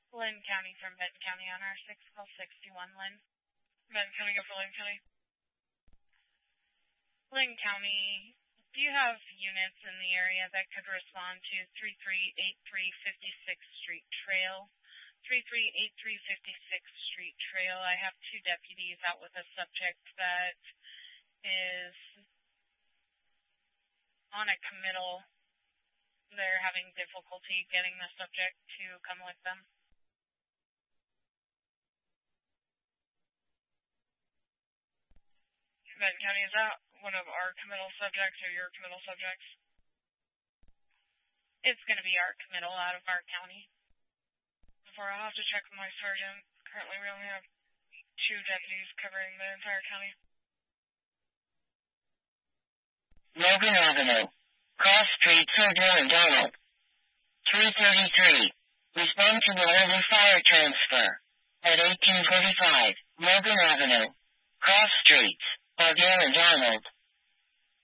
Lynn County from Benton County on our 661, Lynn. Benton County, go for Lynn County. Lynn County, do you have units in the area that could respond to 3383 56th Street Trail? 3383 56th Street Trail. I have 2 deputies out with a subject that is on a committal. They're having difficulty getting the subject to come with them. Benton County, is that one of our committal subjects or your committal subjects? It's going to be our committal out of our county. Before, I'll have to check with my sergeant. Currently, we only have 2 deputies covering the entire county. Logan Avenue. Cross Street, Sergio and Donald. 333. Respond to the over fire transfer. At 1845, Logan Avenue. Cross Streets, Sergio and Donald.